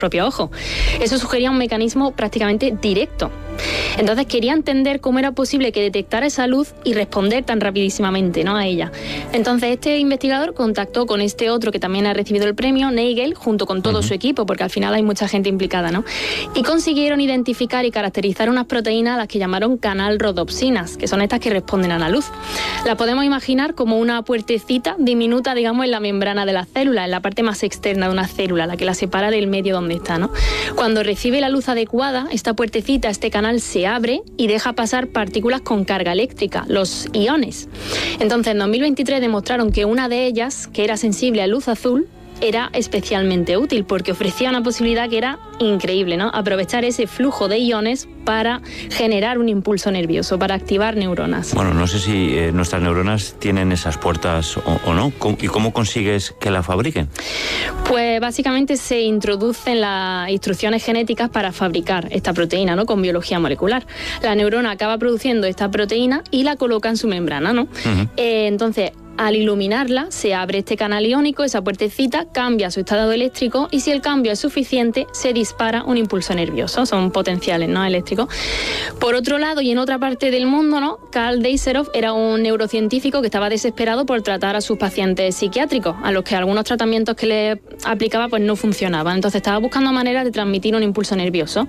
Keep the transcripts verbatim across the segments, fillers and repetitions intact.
propio ojo. Eso sugería un mecanismo prácticamente directo. Entonces quería entender cómo era posible que detectara esa luz y responder tan rapidísimamente, ¿no?, a ella. Entonces este investigador contactó con este otro que también ha recibido el premio, Nagel, junto con todo uh-huh. su equipo, porque al final hay mucha gente implicada, ¿no? Y consiguieron identificar y caracterizar unas proteínas a las que llamaron canal rodopsinas, que son estas que responden a la luz. La podemos imaginar como una puertecita diminuta, digamos, en la membrana de la célula, en la parte más externa de una célula, la que la separa del medio donde está, ¿no? Cuando recibe la luz adecuada, esta puertecita, este canal se abre y deja pasar partículas con carga eléctrica, los iones. Entonces, en dos mil veintitrés demostraron que una de ellas, que era sensible a luz azul, era especialmente útil porque ofrecía una posibilidad que era increíble, ¿no? Aprovechar ese flujo de iones para generar un impulso nervioso, para activar neuronas. Bueno, no sé si eh, nuestras neuronas tienen esas puertas o, o no. ¿Y cómo consigues que la fabriquen? Pues básicamente se introducen las instrucciones genéticas para fabricar esta proteína, ¿no?, con biología molecular. La neurona acaba produciendo esta proteína y la coloca en su membrana, ¿no? Uh-huh. Eh, entonces, al iluminarla, se abre este canal iónico, esa puertecita, cambia su estado eléctrico y si el cambio es suficiente, se dispara un impulso nervioso. Son potenciales, ¿no?, eléctricos. Por otro lado, y en otra parte del mundo, ¿no?, Karl Deisserow era un neurocientífico que estaba desesperado por tratar a sus pacientes psiquiátricos, a los que algunos tratamientos que le aplicaba pues no funcionaban. Entonces estaba buscando maneras de transmitir un impulso nervioso,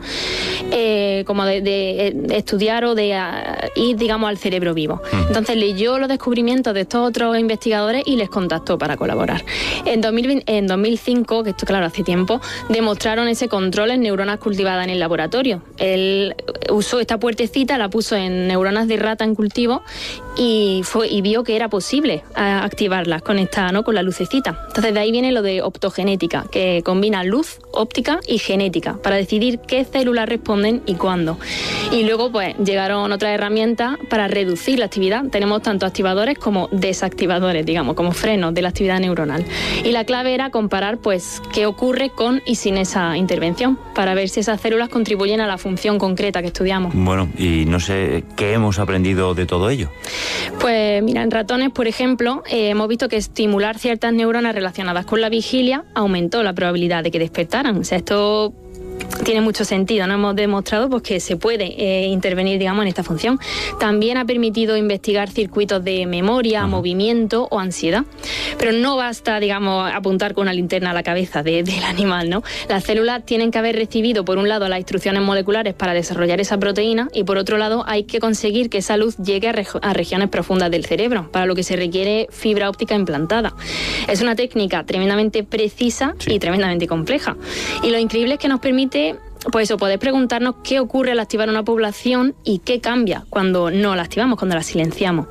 eh, como de, de, de estudiar o de uh, ir, digamos, al cerebro vivo. Entonces leyó los descubrimientos de estos otros investigadores y les contactó para colaborar. En, dos mil veinte, en dos mil cinco, que esto claro hace tiempo, demostraron ese control en neuronas cultivadas en el laboratorio. Él usó esta puertecita, la puso en neuronas de rata en cultivo y, fue, y vio que era posible activarlas con esta, ¿no?, con la lucecita. Entonces de ahí viene lo de optogenética, que combina luz, óptica y genética para decidir qué células responden y cuándo. Y luego pues llegaron otras herramientas para reducir la actividad. Tenemos tanto activadores como desactivadores, digamos, como frenos de la actividad neuronal. Y la clave era comparar pues qué ocurre con y sin esa intervención para ver si esas células contribuyen a la función concreta que estudiamos. Bueno, y no sé qué hemos aprendido de todo ello. Pues mira, en ratones, por ejemplo, eh, hemos visto que estimular ciertas neuronas relacionadas con la vigilia aumentó la probabilidad de que despertaran. O sea, esto tiene mucho sentido, ¿no? Hemos demostrado pues, que se puede eh, intervenir, digamos, en esta función. También ha permitido investigar circuitos de memoria, uh-huh. movimiento o ansiedad. Pero no basta, digamos, apuntar con una linterna a la cabeza de, del animal, ¿no? Las células tienen que haber recibido, por un lado, las instrucciones moleculares para desarrollar esa proteína y, por otro lado, hay que conseguir que esa luz llegue a, reg- a regiones profundas del cerebro, para lo que se requiere fibra óptica implantada. Es una técnica tremendamente precisa sí. y tremendamente compleja. Y lo increíble es que nos permite pues eso, poder preguntarnos qué ocurre al activar una población y qué cambia cuando no la activamos, cuando la silenciamos.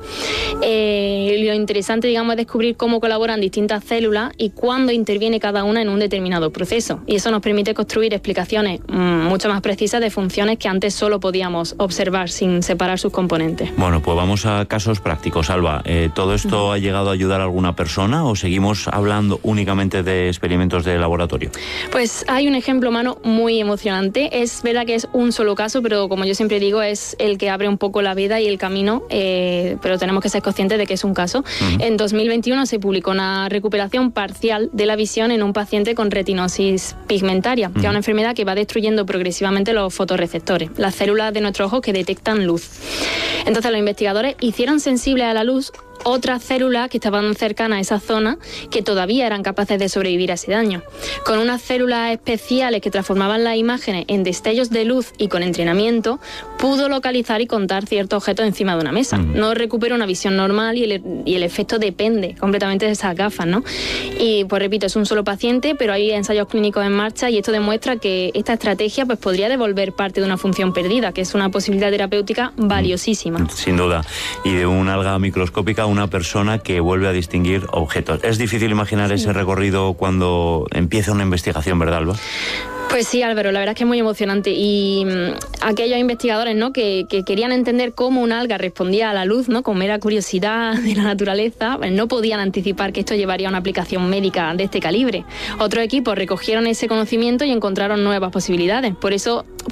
Eh, lo interesante, digamos, es descubrir cómo colaboran distintas células y cuándo interviene cada una en un determinado proceso. Y eso nos permite construir explicaciones mmm, mucho más precisas de funciones que antes solo podíamos observar sin separar sus componentes. Bueno, pues vamos a casos prácticos, Alba. Eh, ¿Todo esto uh-huh. ha llegado a ayudar a alguna persona o seguimos hablando únicamente de experimentos de laboratorio? Pues hay un ejemplo humano muy emocionante. Es verdad que es un solo caso, pero como yo siempre digo, es el que abre un poco la vida y el camino, eh, pero tenemos que ser conscientes de que es un caso. Uh-huh. En dos mil veintiuno se publicó una recuperación parcial de la visión en un paciente con retinosis pigmentaria, uh-huh. que es una enfermedad que va destruyendo progresivamente los fotorreceptores, las células de nuestro ojo que detectan luz. Entonces los investigadores hicieron sensibles a la luz otras células que estaban cercanas a esa zona que todavía eran capaces de sobrevivir a ese daño. Con unas células especiales que transformaban las imágenes en destellos de luz y con entrenamiento, pudo localizar y contar ciertos objetos encima de una mesa. Mm. No recupera una visión normal y el, y el efecto depende completamente de esas gafas, ¿no? Y pues repito, es un solo paciente, pero hay ensayos clínicos en marcha y esto demuestra que esta estrategia pues podría devolver parte de una función perdida, que es una posibilidad terapéutica valiosísima. Mm. Sin duda. Y de un alga microscópica una persona que vuelve a distinguir objetos. Es difícil imaginar sí. ese recorrido cuando empieza una investigación, ¿verdad, Alba? Pues sí, Álvaro, la verdad es que es muy emocionante y mmm, aquellos investigadores, ¿no?, que, que querían entender cómo un alga respondía a la luz, ¿no?, con mera curiosidad de la naturaleza, pues no podían anticipar que esto llevaría a una aplicación médica de este calibre. Otros equipos recogieron ese conocimiento y encontraron nuevas posibilidades. Por eso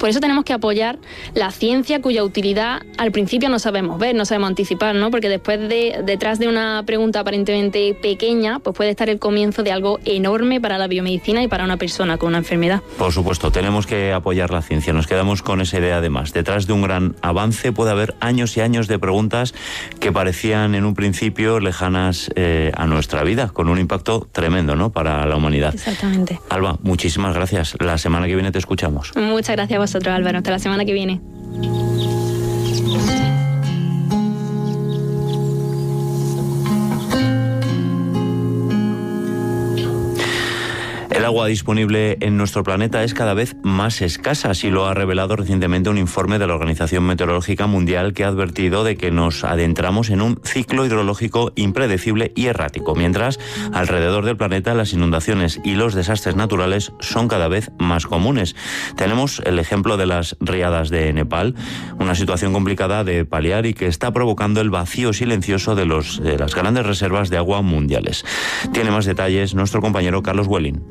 Por eso tenemos que apoyar la ciencia cuya utilidad al principio no sabemos ver, no sabemos anticipar, ¿no? Porque después de, detrás de una pregunta aparentemente pequeña, pues puede estar el comienzo de algo enorme para la biomedicina y para una persona con una enfermedad. Por supuesto, tenemos que apoyar la ciencia. Nos quedamos con esa idea además. Detrás de un gran avance puede haber años y años de preguntas que parecían en un principio lejanas eh, a nuestra vida, con un impacto tremendo, ¿no?, para la humanidad. Exactamente. Alba, muchísimas gracias. La semana que viene te escuchamos. Muchas gracias a vosotros, Álvaro. Hasta la semana que viene. El agua disponible en nuestro planeta es cada vez más escasa, así lo ha revelado recientemente un informe de la Organización Meteorológica Mundial que ha advertido de que nos adentramos en un ciclo hidrológico impredecible y errático, mientras alrededor del planeta las inundaciones y los desastres naturales son cada vez más comunes. Tenemos el ejemplo de las riadas de Nepal, una situación complicada de paliar y que está provocando el vacío silencioso de, los, de las grandes reservas de agua mundiales. Tiene más detalles nuestro compañero Carlos Welling.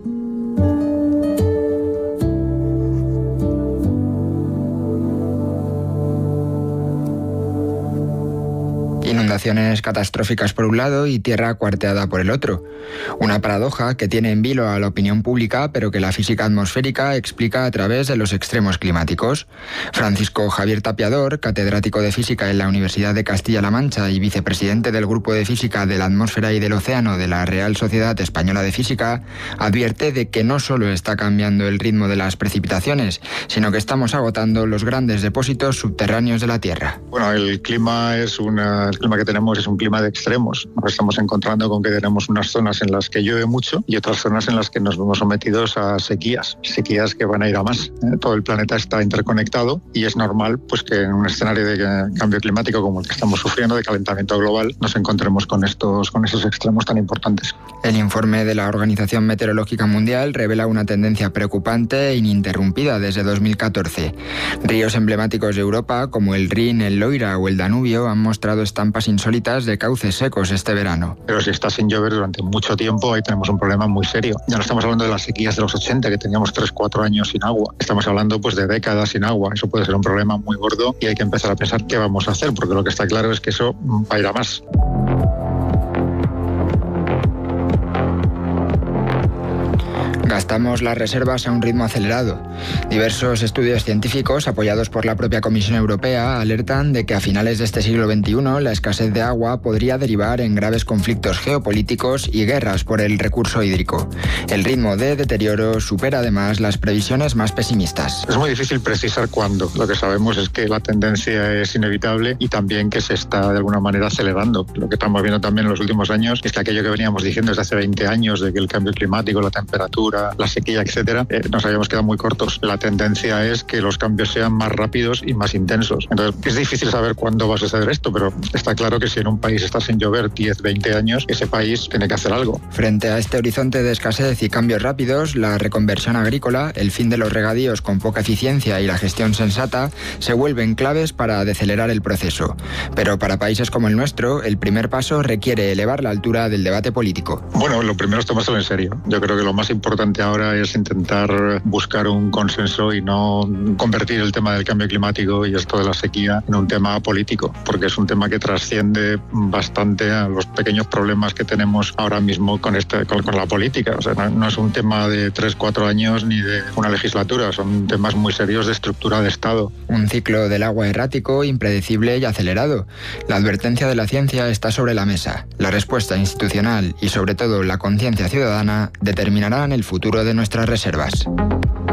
Inundaciones catastróficas por un lado y tierra cuarteada por el otro. Una paradoja que tiene en vilo a la opinión pública, pero que la física atmosférica explica a través de los extremos climáticos. Francisco Javier Tapiador, catedrático de física en la Universidad de Castilla-La Mancha y vicepresidente del Grupo de Física de la Atmósfera y del Océano de la Real Sociedad Española de Física, advierte de que no solo está cambiando el ritmo de las precipitaciones, sino que estamos agotando los grandes depósitos subterráneos de la Tierra. Bueno, el clima es una... El clima que tenemos es un clima de extremos. Nos estamos encontrando con que tenemos unas zonas en las que llueve mucho y otras zonas en las que nos vemos sometidos a sequías, sequías que van a ir a más. ¿eh? Todo el planeta está interconectado y es normal pues, que en un escenario de cambio climático como el que estamos sufriendo, de calentamiento global, nos encontremos con estos, con esos extremos tan importantes. El informe de la Organización Meteorológica Mundial revela una tendencia preocupante e ininterrumpida desde dos mil catorce. Ríos emblemáticos de Europa, como el Rin, el Loira o el Danubio, han mostrado estampas insólitas de cauces secos este verano. Pero si está sin llover durante mucho tiempo, ahí tenemos un problema muy serio. Ya no estamos hablando de las sequías de los ochenta, que teníamos tres cuatro años sin agua. Estamos hablando pues de décadas sin agua. Eso puede ser un problema muy gordo y hay que empezar a pensar qué vamos a hacer, porque lo que está claro es que eso va a ir a más. Gastamos las reservas a un ritmo acelerado. Diversos estudios científicos, apoyados por la propia Comisión Europea, alertan de que a finales de este siglo veintiuno la escasez de agua podría derivar en graves conflictos geopolíticos y guerras por el recurso hídrico. El ritmo de deterioro supera además las previsiones más pesimistas. Es muy difícil precisar cuándo. Lo que sabemos es que la tendencia es inevitable y también que se está de alguna manera acelerando. Lo que estamos viendo también en los últimos años es que aquello que veníamos diciendo desde hace veinte años de que el cambio climático, la temperatura, la sequía, etcétera, eh, nos habíamos quedado muy cortos. La tendencia es que los cambios sean más rápidos y más intensos. Entonces, es difícil saber cuándo va a suceder esto, pero está claro que si en un país está sin llover diez, veinte años, ese país tiene que hacer algo. Frente a este horizonte de escasez y cambios rápidos, la reconversión agrícola, el fin de los regadíos con poca eficiencia y la gestión sensata se vuelven claves para decelerar el proceso. Pero para países como el nuestro, el primer paso requiere elevar la altura del debate político. Bueno, lo primero es tomárselo en serio. Yo creo que lo más importante ahora es intentar buscar un consenso y no convertir el tema del cambio climático y esto de la sequía en un tema político, porque es un tema que trasciende bastante a los pequeños problemas que tenemos ahora mismo con, este, con, con la política. O sea, no, no es un tema de tres, cuatro años ni de una legislatura, son temas muy serios de estructura de Estado. Un ciclo del agua errático, impredecible y acelerado. La advertencia de la ciencia está sobre la mesa. La respuesta institucional y sobre todo la conciencia ciudadana determinarán el futuro de nuestras reservas.